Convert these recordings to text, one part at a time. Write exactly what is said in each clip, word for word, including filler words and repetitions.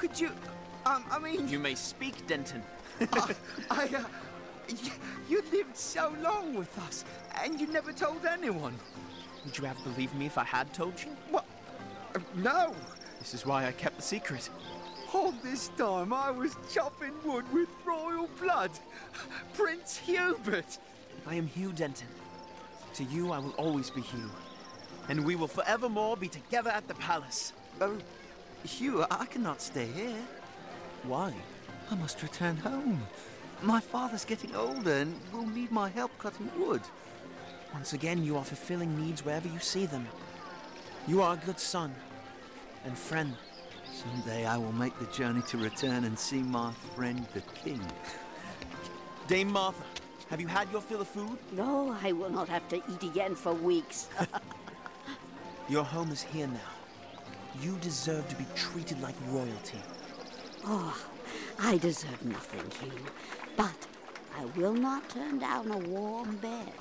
could you... Um, I mean... You may speak, Denton. I... I uh, y- you lived so long with us, and you never told anyone. Would you have believed me if I had told you? What? Uh, no! This is why I kept the secret. All this time I was chopping wood with royal blood. Prince Hubert. I am Hugh Denton. To you I will always be Hugh. And we will forevermore be together at the palace. Oh, Hugh, I cannot stay here. Why? I must return home. My father's getting older and will need my help cutting wood. Once again, you are fulfilling needs wherever you see them. You are a good son and friend. Someday I will make the journey to return and see my friend the king. Dame Martha, have you had your fill of food? No, I will not have to eat again for weeks. Your home is here now. You deserve to be treated like royalty. Oh, I deserve nothing, Hugh. But I will not turn down a warm bed.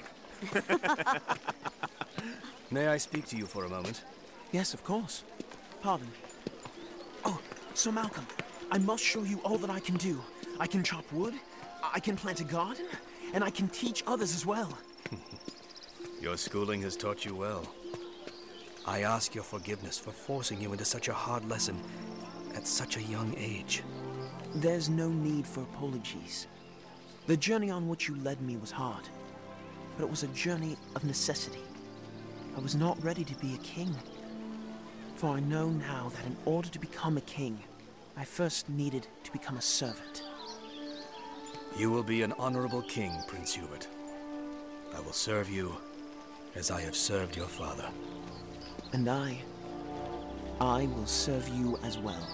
May I speak to you for a moment? Yes, of course. Pardon. Oh, Sir Malcolm, I must show you all that I can do. I can chop wood, I can plant a garden, and I can teach others as well. Your schooling has taught you well. I ask your forgiveness for forcing you into such a hard lesson at such a young age. There's no need for apologies. The journey on which you led me was hard, but it was a journey of necessity. I was not ready to be a king, for I know now that in order to become a king, I first needed to become a servant. You will be an honorable king, Prince Hubert. I will serve you as I have served your father. And I, I will serve you as well.